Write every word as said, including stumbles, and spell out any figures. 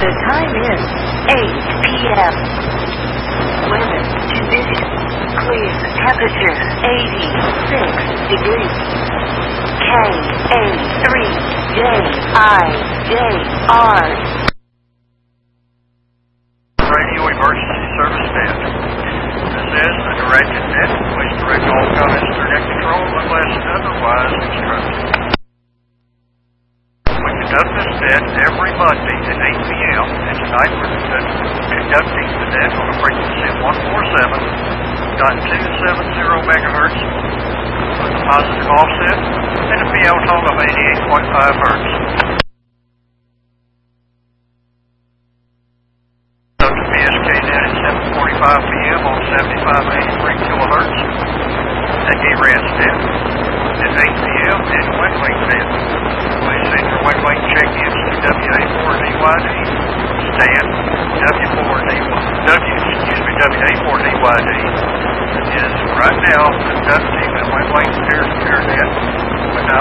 The time is eight p m Weather conditions. Clear. Temperature eighty-six degrees. K A three J I J R. Radio Emergency Service Desk. This is the directed net. Please direct all comments to net control unless otherwise instructed. We conduct this net every Monday at eight p m and tonight we're conducting the net on a frequency of one forty-seven point two seven zero megahertz with a positive offset and a P L tone of eighty-eight point five hertz. Up to P S K net at seven forty-five p m on seventy-five eighty-three kilohertz. At E R A S net at eight p m and WinLink net. Please send your WinLink check-ins to W A four D Y D. Stan W four D Y D. W, excuse me, W A four D Y D is right now conducting a WinLink peer-to-peer net with